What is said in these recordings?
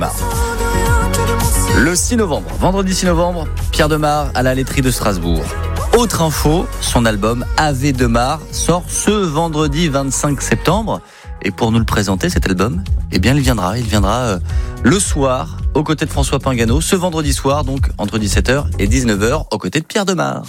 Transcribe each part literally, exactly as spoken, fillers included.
Le six novembre, vendredi six novembre, Pierre Demar à la laiterie de Strasbourg. Autre info, son album Ave Demar sort ce vendredi vingt-cinq septembre. Et pour nous le présenter, cet album, eh bien, il viendra, il viendra euh, le soir, aux côtés de François Pingano, ce vendredi soir, donc entre dix-sept heures et dix-neuf heures, aux côtés de Pierre Demar.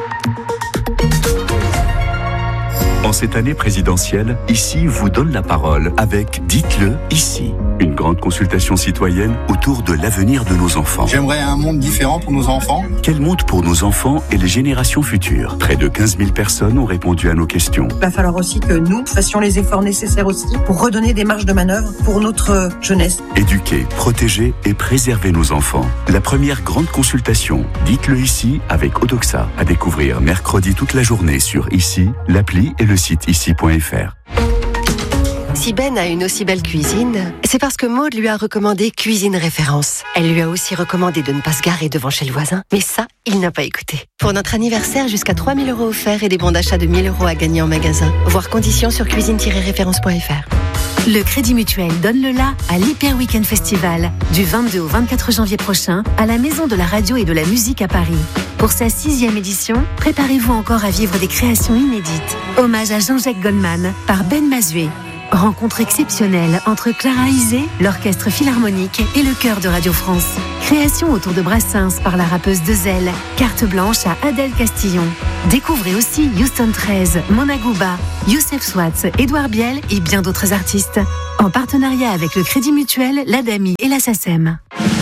En cette année présidentielle, Ici vous donne la parole avec Dites-le ici. Une grande consultation citoyenne autour de l'avenir de nos enfants. J'aimerais un monde différent pour nos enfants. Quel monde pour nos enfants et les générations futures? Près de quinze mille personnes ont répondu à nos questions. Il va falloir aussi que nous fassions les efforts nécessaires aussi pour redonner des marges de manœuvre pour notre jeunesse. Éduquer, protéger et préserver nos enfants. La première grande consultation, Dites-le ici avec Odoxa. À découvrir mercredi toute la journée sur Ici, l'appli et le site ici point f r. Si Ben a une aussi belle cuisine, c'est parce que Maud lui a recommandé Cuisine Référence. Elle lui a aussi recommandé de ne pas se garer devant chez le voisin, mais ça, il n'a pas écouté. Pour notre anniversaire, jusqu'à trois mille euros offerts et des bons d'achat de mille euros à gagner en magasin. Voir conditions sur cuisine tiret référence point f r. Le Crédit Mutuel donne le la à l'Hyper Weekend Festival du vingt-deux au vingt-quatre janvier prochain à la Maison de la Radio et de la Musique à Paris. Pour sa sixième édition, préparez-vous encore à vivre des créations inédites. Hommage à Jean-Jacques Goldman par Ben Mazué. Rencontre exceptionnelle entre Clara Isé, l'Orchestre Philharmonique et le Chœur de Radio France. Création autour de Brassens par la rappeuse Dezel. Carte blanche à Adèle Castillon. Découvrez aussi Houston treize, Mona Gouba, Youssef Swatz, Édouard Biel et bien d'autres artistes. En partenariat avec le Crédit Mutuel, l'Adami et la SACEM.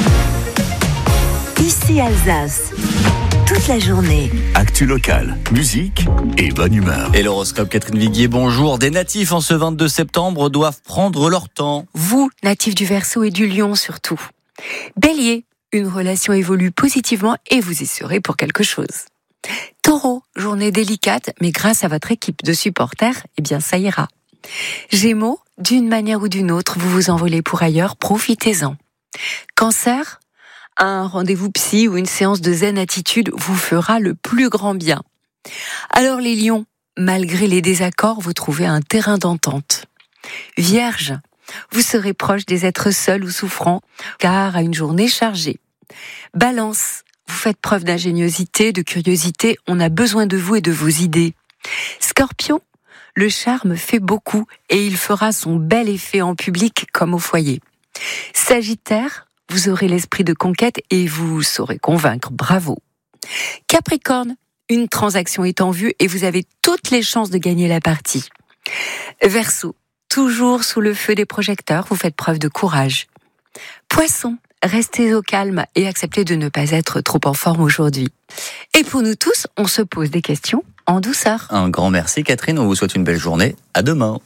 Ici Alsace. Toute la journée. Actu locale, musique et bonne humeur. Et l'horoscope, Catherine Viguier, bonjour. Des natifs en ce vingt-deux septembre doivent prendre leur temps. Vous, natifs du Verseau et du Lion surtout. Bélier, une relation évolue positivement et vous y serez pour quelque chose. Taureau, journée délicate, mais grâce à votre équipe de supporters, eh bien ça ira. Gémeaux, d'une manière ou d'une autre, vous vous envolez pour ailleurs, profitez-en. Cancer, un rendez-vous psy ou une séance de zen attitude vous fera le plus grand bien. Alors les lions, malgré les désaccords, vous trouvez un terrain d'entente. Vierge, vous serez proche des êtres seuls ou souffrants, car à une journée chargée. Balance, vous faites preuve d'ingéniosité, de curiosité, on a besoin de vous et de vos idées. Scorpion, le charme fait beaucoup et il fera son bel effet en public comme au foyer. Sagittaire, vous aurez l'esprit de conquête et vous saurez convaincre, bravo. Capricorne, une transaction est en vue et vous avez toutes les chances de gagner la partie. Verseau, toujours sous le feu des projecteurs, vous faites preuve de courage. Poisson, restez au calme et acceptez de ne pas être trop en forme aujourd'hui. Et pour nous tous, on se pose des questions en douceur. Un grand merci Catherine, on vous souhaite une belle journée. À demain.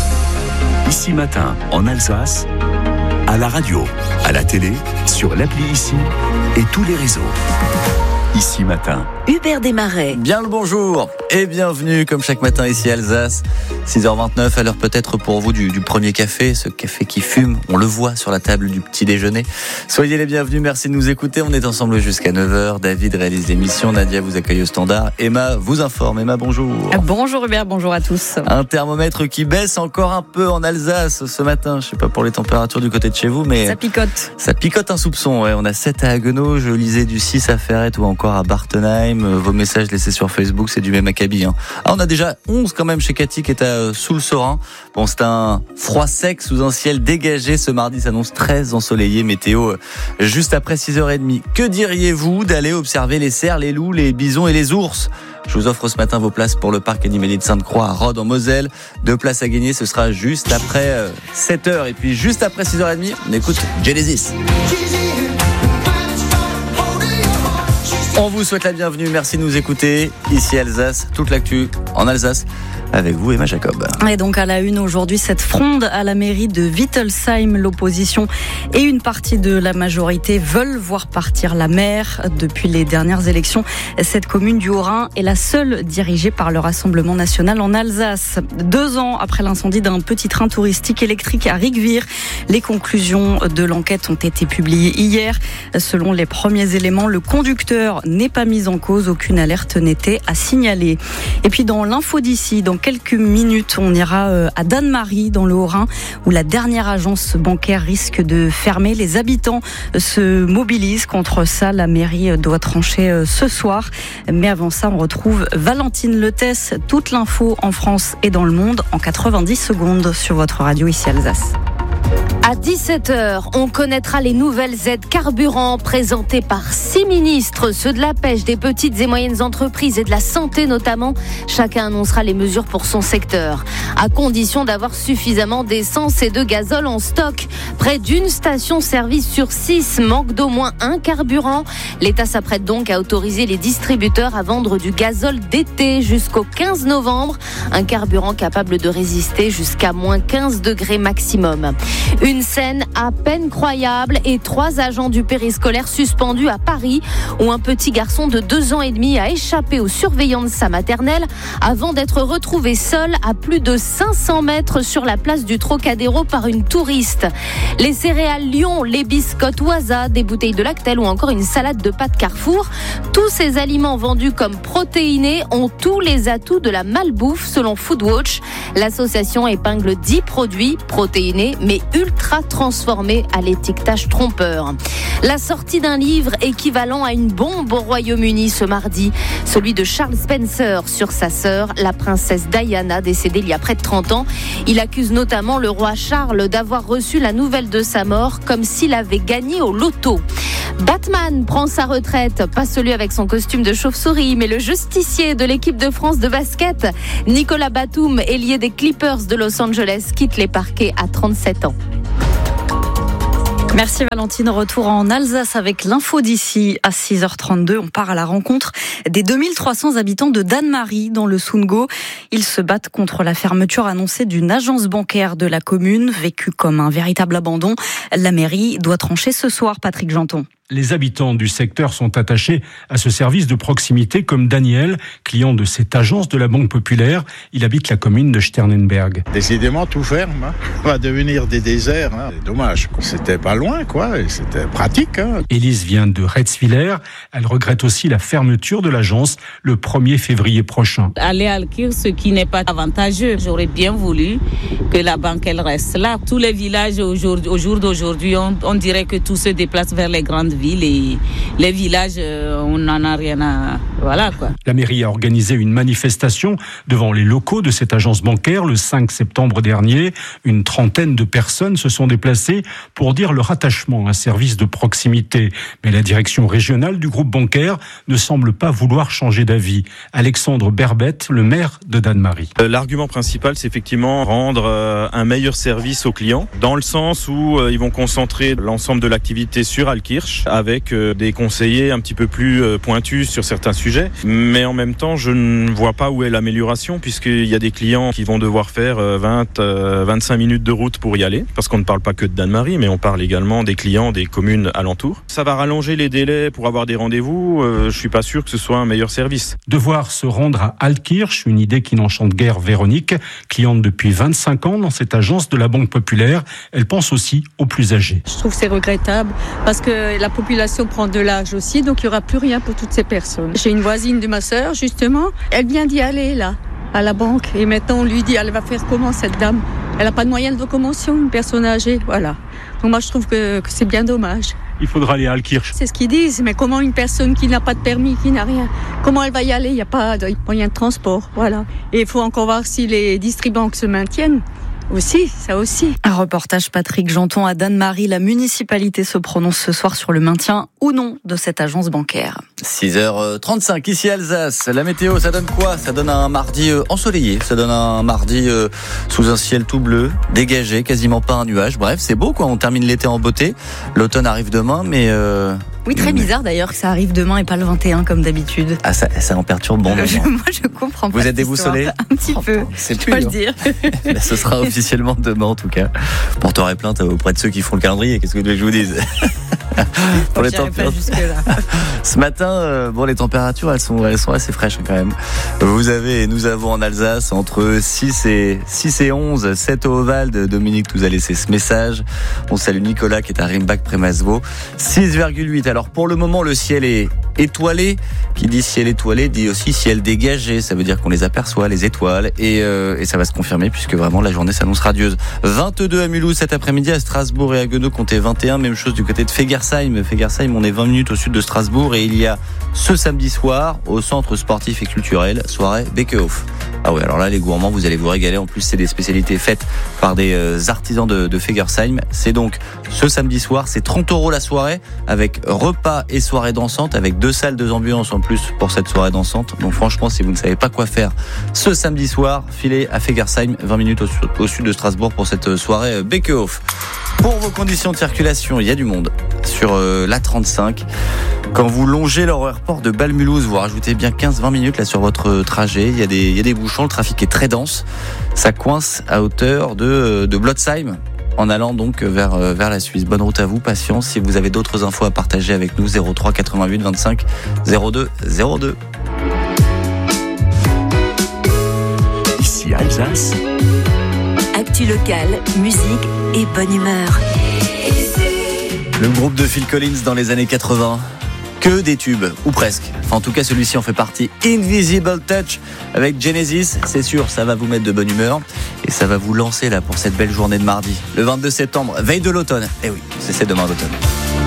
Ici matin, en Alsace, à la radio, à la télé, sur l'appli Ici et tous les réseaux. Ici matin. Hubert Desmarais. Bien le bonjour et bienvenue comme chaque matin ici à Alsace. six heures vingt-neuf, à l'heure peut-être pour vous du, du premier café, ce café qui fume, on le voit sur la table du petit déjeuner. Soyez les bienvenus, merci de nous écouter, on est ensemble jusqu'à neuf heures. David réalise l'émission, Nadia vous accueille au standard, Emma vous informe. Emma, bonjour. Bonjour Hubert, bonjour à tous. Un thermomètre qui baisse encore un peu en Alsace ce matin, je sais pas pour les températures du côté de chez vous, mais... Ça picote. Ça picote un soupçon, ouais. On a sept à Haguenau, je lisais du six à Ferrette ou encore à Bartenheim. Vos messages laissés sur Facebook, c'est du même acabit. Hein. Ah, on a déjà onze quand même chez Cathy qui est à Soul-Sorin. Bon, c'est un froid sec sous un ciel dégagé. Ce mardi s'annonce très ensoleillé. Météo juste après six heures trente. Que diriez-vous d'aller observer les cerfs, les loups, les bisons et les ours ? Je vous offre ce matin vos places pour le parc animalier de Sainte-Croix à Rhodes en Moselle. Deux places à gagner, ce sera juste après sept heures. Et puis juste après six heures trente, on écoute Genesis. On vous souhaite la bienvenue, merci de nous écouter. Ici Alsace, toute l'actu en Alsace. Avec vous, Emma Jacob. Et donc à la une aujourd'hui, cette fronde à la mairie de Wittelsheim. L'opposition et une partie de la majorité veulent voir partir la maire. Depuis les dernières élections, cette commune du Haut-Rhin est la seule dirigée par le Rassemblement national en Alsace. Deux ans après l'incendie d'un petit train touristique électrique à Rigvir, les conclusions de l'enquête ont été publiées hier. Selon les premiers éléments, le conducteur n'est pas mis en cause. Aucune alerte n'était à signaler. Et puis dans l'info d'ici, dans quelques minutes, on ira à Dannemarie, dans le Haut-Rhin, où la dernière agence bancaire risque de fermer. Les habitants se mobilisent contre ça. La mairie doit trancher ce soir. Mais avant ça, on retrouve Valentine Letès. Toute l'info en France et dans le monde en quatre-vingt-dix secondes sur votre radio ici Alsace. À dix-sept heures, on connaîtra les nouvelles aides carburant présentées par six ministres, ceux de la pêche, des petites et moyennes entreprises et de la santé notamment. Chacun annoncera les mesures pour son secteur, à condition d'avoir suffisamment d'essence et de gazole en stock. Près d'une station-service sur six manque d'au moins un carburant. L'État s'apprête donc à autoriser les distributeurs à vendre du gazole d'été jusqu'au quinze novembre. Un carburant capable de résister jusqu'à moins quinze degrés maximum. Une scène à peine croyable et trois agents du périscolaire suspendus à Paris, où un petit garçon de deux ans et demi a échappé aux surveillants de sa maternelle avant d'être retrouvé seul à plus de cinq cents mètres sur la place du Trocadéro par une touriste. Les céréales Lion, les biscottes Oisa, des bouteilles de Lactel ou encore une salade de pâtes Carrefour, tous ces aliments vendus comme protéinés ont tous les atouts de la malbouffe selon Foodwatch. L'association épingle dix produits protéinés mais ultra transformé à l'étiquetage trompeur. La sortie d'un livre équivalent à une bombe au Royaume-Uni ce mardi, celui de Charles Spencer sur sa sœur, la princesse Diana, décédée il y a près de trente ans. Il accuse notamment le roi Charles d'avoir reçu la nouvelle de sa mort comme s'il avait gagné au loto. Batman prend sa retraite, pas celui avec son costume de chauve-souris, mais le justicier de l'équipe de France de basket. Nicolas Batum, ailier des Clippers de Los Angeles, quitte les parquets à trente-sept ans. Merci Valentine, retour en Alsace avec l'info d'ici à six heures trente-deux. On part à la rencontre des deux mille trois cents habitants de Dannemarie dans le Sundgau. Ils se battent contre la fermeture annoncée d'une agence bancaire de la commune, vécue comme un véritable abandon. La mairie doit trancher ce soir, Patrick Janton. Les habitants du secteur sont attachés à ce service de proximité comme Daniel, client de cette agence de la Banque Populaire. Il habite la commune de Sternenberg. Décidément, tout ferme. Hein. Va devenir des déserts. Hein. C'est dommage. C'était pas loin, quoi. Et c'était pratique. Hein. Élise vient de Retzwiller. Elle regrette aussi la fermeture de l'agence le premier février prochain. Aller à Alkir, ce qui n'est pas avantageux. J'aurais bien voulu que la banque elle reste là. Tous les villages au jour, au jour d'aujourd'hui, on, on dirait que tout se déplace vers les grandes villes. Les, les villages, on n'en a rien à... Voilà, quoi. La mairie a organisé une manifestation devant les locaux de cette agence bancaire le cinq septembre dernier. Une trentaine de personnes se sont déplacées pour dire leur attachement à un service de proximité. Mais la direction régionale du groupe bancaire ne semble pas vouloir changer d'avis. Alexandre Berbette, le maire de Dannemarie. L'argument principal, c'est effectivement rendre un meilleur service aux clients, dans le sens où ils vont concentrer l'ensemble de l'activité sur Alkirch, avec des conseillers un petit peu plus pointus sur certains sujets. Mais en même temps, je ne vois pas où est l'amélioration, puisqu'il y a des clients qui vont devoir faire vingt à vingt-cinq minutes de route pour y aller, parce qu'on ne parle pas que de Dannemarie, mais on parle également des clients des communes alentours. Ça va rallonger les délais pour avoir des rendez-vous. Euh, je suis pas sûr que ce soit un meilleur service. Devoir se rendre à Alkirch, une idée qui n'enchante guère Véronique, cliente depuis vingt-cinq ans dans cette agence de la Banque Populaire. Elle pense aussi aux plus âgés. Je trouve que c'est regrettable, parce que la La population prend de l'âge aussi, donc il n'y aura plus rien pour toutes ces personnes. J'ai une voisine de ma sœur, justement, elle vient d'y aller, là, à la banque, et maintenant on lui dit, elle va faire comment, cette dame? Elle n'a pas de moyens de locomotion, une personne âgée, voilà. Donc moi je trouve que, que c'est bien dommage. Il faudra aller à Alkirch. C'est ce qu'ils disent, mais comment une personne qui n'a pas de permis, qui n'a rien, comment elle va y aller? Il n'y a pas de moyen de transport, voilà. Et il faut encore voir si les distribanques se maintiennent. Aussi, ça aussi. Un reportage Patrick Janton à Dannemarie. La municipalité se prononce ce soir sur le maintien ou non de cette agence bancaire. six heures trente-cinq ici à Alsace. La météo, ça donne quoi? Ça donne un mardi ensoleillé. Ça donne un mardi sous un ciel tout bleu, dégagé, quasiment pas un nuage. Bref, c'est beau quoi. On termine l'été en beauté. L'automne arrive demain, mais... Euh... Oui, très bizarre d'ailleurs que ça arrive demain et pas le vingt et un comme d'habitude. Ah, ça, ça en perturbe bon. Euh, je, moi, je comprends pas. Vous êtes déboussolé? Un petit oh, peu, c'est je peux le dire. Là, ce sera officiellement demain en tout cas. Porterai plainte auprès de ceux qui font le calendrier. Qu'est-ce que vous voulez que je vous dise? Pour les températures. Ce matin, euh, bon, les températures, elles sont, elles sont assez fraîches quand même. Vous avez, nous avons en Alsace entre six et, six et onze, sept au Ovalde. Dominique nous a laissé ce message. On salue Nicolas qui est à Rimbach près Masevaux. six virgule huit. Alors pour le moment, le ciel est étoilé. Qui dit ciel étoilé dit aussi ciel dégagé. Ça veut dire qu'on les aperçoit, les étoiles. Et, euh, et ça va se confirmer puisque vraiment la journée s'annonce radieuse. vingt-deux à Mulhouse cet après-midi, à Strasbourg et à Haguenau, comptez vingt et un. Même chose du côté de Fegersheim. Fegersheim, on est vingt minutes au sud de Strasbourg. Et il y a ce samedi soir, au centre sportif et culturel, soirée Bekehof. Ah ouais, alors là, les gourmands, vous allez vous régaler. En plus, c'est des spécialités faites par des euh, artisans de, de Fegersheim. C'est donc ce samedi soir, c'est trente euros la soirée, avec repas et soirée dansante, avec deux salles, deux ambulances en plus pour cette soirée dansante. Donc franchement, si vous ne savez pas quoi faire ce samedi soir, filez à Fegersheim, vingt minutes au, au sud de Strasbourg pour cette soirée Bekehof. Pour vos conditions de circulation, il y a du monde sur euh, l'A trente-cinq. Quand vous longez l'aéroport de Bâle-Mulhouse, vous rajoutez bien quinze à vingt minutes là sur votre trajet. Il y a des, il y a des bouchons, le trafic est très dense. Ça coince à hauteur de, de Blotzheim, en allant donc vers, vers la Suisse. Bonne route à vous, patience. Si vous avez d'autres infos à partager avec nous, zéro trois quatre-vingt-huit vingt-cinq zéro deux zéro deux. Ici Alsace. Actu locale, musique et bonne humeur. Le groupe de Phil Collins dans les années quatre-vingts. Que des tubes, ou presque. Enfin, en tout cas, celui-ci en fait partie. Invisible Touch avec Genesis. C'est sûr, ça va vous mettre de bonne humeur. Et ça va vous lancer là pour cette belle journée de mardi. Le vingt-deux septembre, veille de l'automne. Eh oui, c'est demain l'automne.